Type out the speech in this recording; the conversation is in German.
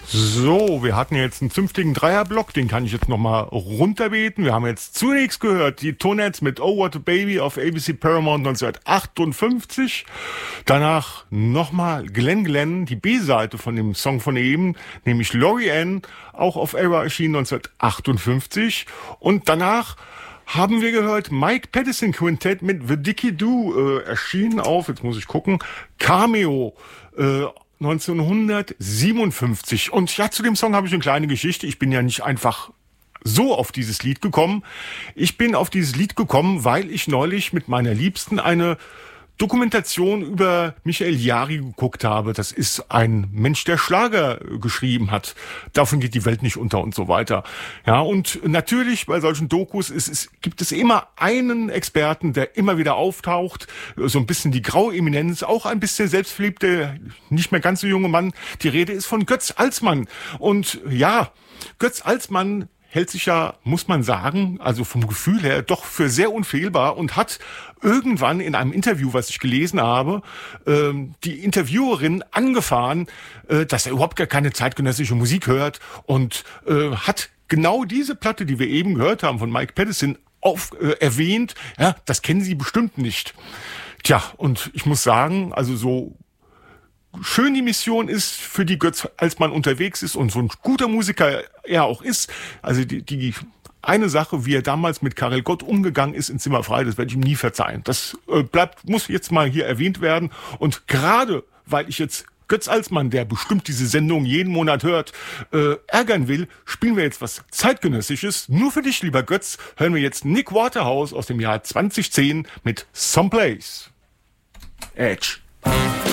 So, wir hatten jetzt einen zünftigen Dreierblock, den kann ich jetzt nochmal runterbeten. Wir haben jetzt zunächst gehört die Tonettes mit Oh What a Baby auf ABC Paramount 1958. Danach nochmal Glenn, die B-Seite von dem Song von eben, nämlich Lori Ann, auch auf Era erschienen 1958. Und danach haben wir gehört Mike Patterson Quintet mit The Dicky Do, erschienen auf, jetzt muss ich gucken, Cameo, 1957. Und ja, zu dem Song habe ich eine kleine Geschichte. Ich bin ja nicht einfach so auf dieses Lied gekommen. Ich bin auf dieses Lied gekommen, weil ich neulich mit meiner Liebsten eine Dokumentation über Michael Jari geguckt habe. Das ist ein Mensch, der Schlager geschrieben hat. Davon geht die Welt nicht unter und so weiter. Ja, und natürlich bei solchen Dokus gibt es immer einen Experten, der immer wieder auftaucht. So ein bisschen die graue Eminenz, auch ein bisschen selbstverliebte, nicht mehr ganz so junge Mann. Die Rede ist von Götz Alsmann. Und ja, Götz Alsmann hält sich ja, muss man sagen, also vom Gefühl her doch für sehr unfehlbar und hat irgendwann in einem Interview, was ich gelesen habe, die Interviewerin angefahren, dass er überhaupt gar keine zeitgenössische Musik hört und hat genau diese Platte, die wir eben gehört haben von Mike Patterson, erwähnt. Ja, das kennen Sie bestimmt nicht. Tja, und ich muss sagen, also so schön die Mission ist, für die Götz Alsmann unterwegs ist und so ein guter Musiker er auch ist. Also die eine Sache, wie er damals mit Karel Gott umgegangen ist in Zimmer frei, das werde ich ihm nie verzeihen. Das muss jetzt mal hier erwähnt werden. Und gerade weil ich jetzt Götz Alsmann, der bestimmt diese Sendung jeden Monat hört, ärgern will, spielen wir jetzt was Zeitgenössisches. Nur für dich, lieber Götz, hören wir jetzt Nick Waterhouse aus dem Jahr 2010 mit Someplace. Edge.